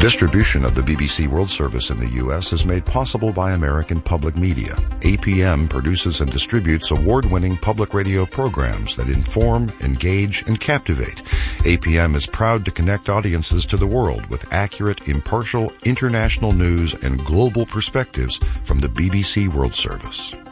Distribution of the BBC World Service in the U.S. is made possible by American Public Media. APM produces and distributes award-winning public radio programs that inform, engage, and captivate. APM is proud to connect audiences to the world with accurate, impartial, international news and global perspectives from the BBC World Service.